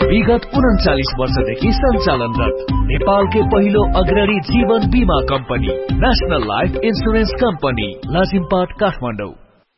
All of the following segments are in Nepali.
विगत 39 वर्षदेखि सञ्चालनरत नेपालकै पहिलो अग्रणी जीवन बीमा company national life insurance company Lazimpat Kathmandu.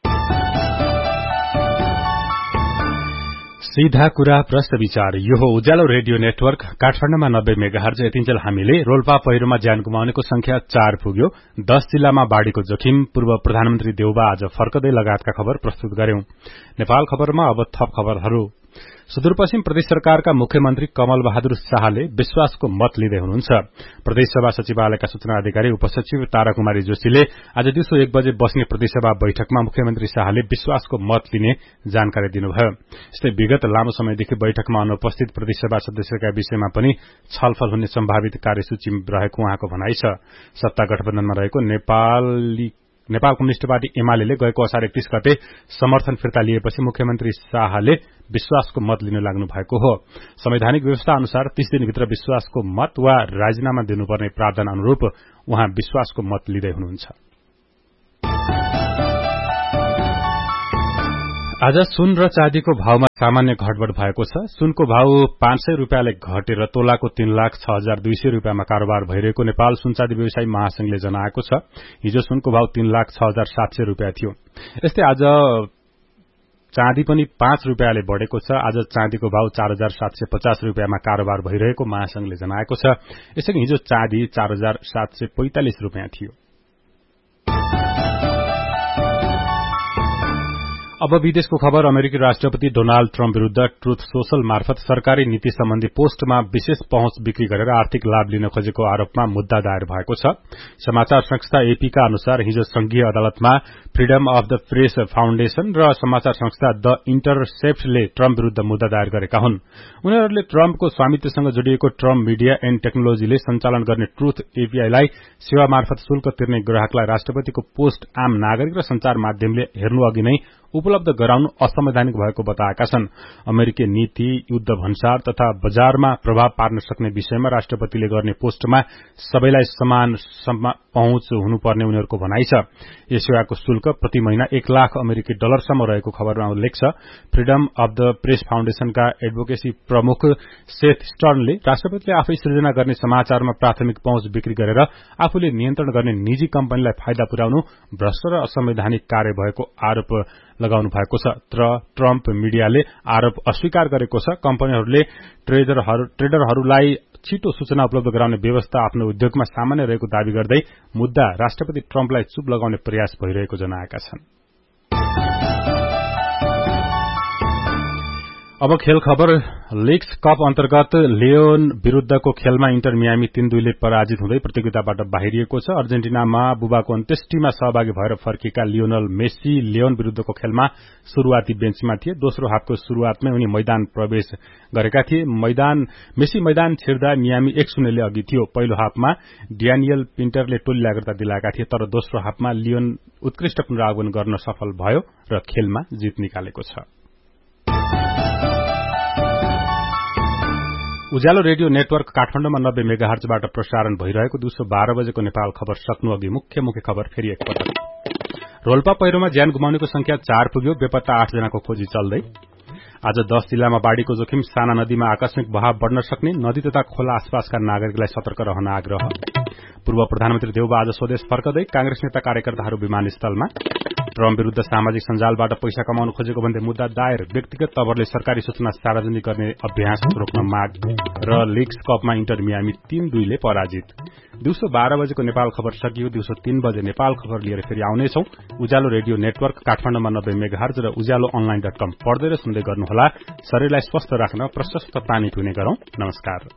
सीधा कुरा प्रश्न विचार। यो हो उज्यालो रेडियो नेटवर्क काठमाडौँमा 90 मेगाहर्ज। यतिन्जेल हामीले रोल्पा पहिरोमा ज्यान गुमाउनेको संख्या 4 पुग्यो। 10 जिल्लामा बाढ़ीको जोखिम, पूर्व प्रधानमन्त्री देउबा आज फर्कदै लगायतका खबर प्रस्तुत गर्यौं। नेपाल खबरमा अब थप खबरहरू। सुदूरपश्चिम प्रदेश सरकारका मुख्यमन्त्री कमल बहादुर शाहले विश्वासको मत लिँदै हुनुहुन्छ। प्रदेशसभा सचिवालयका सूचना अधिकारी उपसचिव ताराकुमारी जोशीले आज दिउँसो 1 बजे बस्ने प्रदेशसभा बैठकमा मुख्यमन्त्री शाहले विश्वासको मत लिने जानकारी दिनुभयो। यस्तै विगत लामो समयदेखि बैठकमा अनुपस्थित प्रदेशसभा सदस्यका विषयमा पनि छलफल हुने सम्भावित कार्यसूची रहेको उहाँको भनाइ छ। सत्ता गठबन्धनमा रहेको नेपाल कम्युनिष्ट पार्टी एमाले गएको असार 31 गते समर्थन फिर्ता लिएपछि मुख्यमन्त्री शाहले विश्वासको मत लिन लाग्नु भएको हो। संवैधानिक व्यवस्था अनुसार 30 दिनभित्र विश्वासको मत वा राजीनामा दिनुपर्ने प्रावधान अनुरूप उहाँ विश्वासको मत लिँदै हुनुहुन्छ। आज सुन र चाँदीको भावमा सामान्य घटबढ़ भएको छ। सुनको भाव 500 रुपियाँले घटेर तोलाको 3,06,200 रुपियाँमा कारोबार भइरहेको नेपाल सुनचाँदी व्यवसायी महासंघले जनाएको छ। हिजो सुनको भाव 3,06,700 रुपियाँ थियो। यस्तै आज चाँदी पनि 5 रुपियाँले बढ़ेको छ। आज चाँदीको भाव 4,750 रुपियाँमा कारोबार भइरहेको महासंघले जनाएको छ। यसैगरी हिजो चाँदी 4,745 रुपियाँ थियो। अब विदेशको खबर। अमेरिकी राष्ट्रपति डोनाल्ड ट्रम्प विरूद्ध ट्रुथ सोशल मार्फत सरकारी नीति सम्बन्धी पोस्टमा विशेष पहुँच बिक्री गरेर आर्थिक लाभ लिन खोजेको आरोपमा मुद्दा दायर भएको छ। समाचार संस्था एपीका अनुसार हिजो संघीय अदालतमा freedom of the press foundation र समाचार संस्था द इन्टरसेप्टले ट्रम्प विरूद्ध मुद्दा दायर गरेका हुन्। उनीहरूले ट्रम्पको स्वामित्वसँग जोडिएको ट्रम्प मिडिया एण्ड टेक्नोलोजीले सञ्चालन गर्ने ट्रुथ एपीआईलाई सेवा मार्फत शुल्क तिर्ने ग्राहकलाई राष्ट्रपतिको पोस्ट आम नागरिक र संचार माध्यमले हेर्नु अघि नै उपलब्ध गराउनु असंवैधानिक भएको बताएका छन्। अमेरिकी नीति, युद्ध भन्सार तथा बजारमा प्रभाव पार्न सक्ने विषयमा राष्ट्रपतिले गर्ने पोस्टमा सबैलाई समान पहुँच हुनुपर्ने उनीहरूको भनाइ छ। यस सेवाको शुल्क प्रति महिना $1,00,000 सम्म रहेको खबरमा उल्लेख छ। Freedom of the press फाउन्डेशनका advocacy प्रमुख सेथ स्टर्नले राष्ट्रपतिले आफै सृजना गर्ने समाचारमा प्राथमिक पहुँच बिक्री गरेर आफूले नियन्त्रण गर्ने निजी कम्पनीलाई फाइदा पुर्याउनु भ्रष्ट र असंवैधानिक कार्य भएको आरोप लगाउनु भएको छ। तर ट्रम्प मिडियाले आरोप अस्वीकार गरेको छ। कम्पनीहरूले ट्रेडरहरूलाई छिटो सूचना उपलब्ध गराउने व्यवस्था आफ्नो उद्योगमा सामान्य रहेको दावी गर्दै मुद्दा राष्ट्रपति ट्रम्पलाई चुप लगाउने प्रयास भइरहेको जनाएका छन्। अब खेल खबर। लीग्स कप अन्तर्गत लियोन विरूद्धको खेलमा इन्टर मियामी 3-2 पराजित हुँदै प्रतियोगिताबाट बाहिरिएको छ। अर्जेन्टिनामा बुबाको अन्त्येष्टिमा सहभागी भएर फर्किएका लियोनल मेसी लियोन विरूद्धको खेलमा शुरूआती बेन्चमा थिए। दोस्रो हाफको शुरूआतमै उनी मैदान प्रवेश गरेका थिए। मेसी मैदान छिर्दा मियामी 1-0 ले अघि थियो। पहिलो हाफमा ड्यानियल पिन्टरले टोली लाग्रता दिलाएका थिए, तर दोस्रो हाफमा लियोन उत्कृष्ट पुनरागमन गर्न सफल भयो र खेलमा जित निकालेको छ। उज्यालो रेडियो नेटवर्क काठमाडौँमा 90 मेगाहर्जबाट प्रसारण भइरहेको दिउँसो 12 बजेको नेपाल खबर सक्नु अघि मुख्य खबर फेरि एकपटक। रोल्पा पहिरोमा ज्यान गुमाउनेको संख्या 4 पुग्यो। बेपत्ता 8 जनाको खोजी चल्दै। आज 10 जिल्लामा बाढ़ीको जोखिम, साना नदीमा आकस्मिक बहाव बढ़न सक्ने, नदी तथा खोला आसपासका नागरिकलाई सतर्क रहन आग्रह। पूर्व प्रधानमन्त्री देउबा आज स्वदेश फर्कदै, कांग्रेस नेता कार्यकर्ताहरू विमानस्थलमा। ट्रम्प विरूद्ध सामाजिक सञ्जालबाट पैसा कमाउन खोजेको भन्दै मुद्दा दायर, व्यक्तिगत तवरले सरकारी सूचना सार्वजनिक गर्ने अभ्यास रोक्न माग र लीग्स कपमा इन्टर मियामी 3-2 पराजित। दिउँसो 12 बजेको नेपाल खबर सकियो। दिउँसो 3 बजे नेपाल खबर लिएर फेरि आउनेछौं। उज्यालो रेडियो नेटवर्क काठमाडौँमा 90 मेगाहर्ज र उज्यालो अनलाइन.com पढ्दै र सुन्दै गर्नुहोला। शरीरलाई स्वस्थ राख्न प्रशस्त पानी पिउने गरौं। नमस्कार।